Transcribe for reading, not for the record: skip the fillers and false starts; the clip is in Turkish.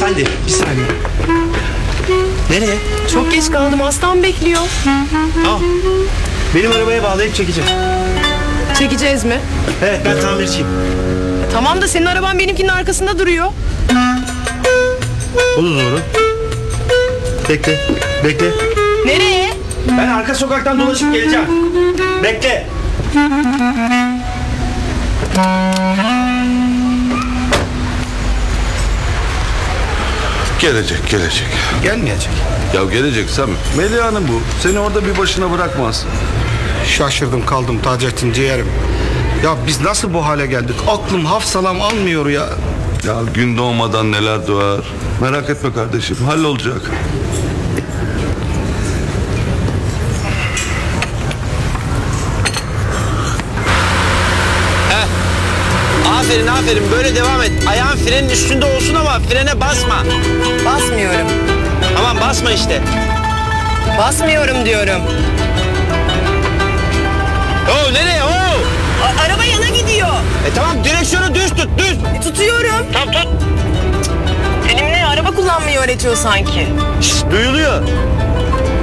Hanımefendi bir saniye. Nereye? Çok geç kaldım, hastam bekliyor. Al. Benim arabaya bağlayıp çekeceğim. Çekeceğiz mi? Evet, ben tamirciyim. Tamam da senin araban benimkinin arkasında duruyor. Bu da doğru. Bekle. Bekle. Nereye? Ben arka sokaktan dolaşıp geleceğim. Bekle. Gelecek. Gelmeyecek. Ya gelecek Sami. Melih Hanım bu. Seni orada bir başına bırakmaz. Şaşırdım kaldım Taceddin ciğerim. Ya biz nasıl bu hale geldik? Aklım hafsalam almıyor ya. Ya gün doğmadan neler doğar. Merak etme kardeşim. Hallolacak. Aferin böyle devam et. Ayağın frenin üstünde olsun ama frene basma. Basmıyorum. Aman basma işte. Basmıyorum diyorum. Oo nereye? Araba yana gidiyor. Tamam direksiyonu düz tut düz. Tutuyorum. Tamam tut. Benimle araba kullanmayı öğretiyor sanki. Şişt, duyuluyor.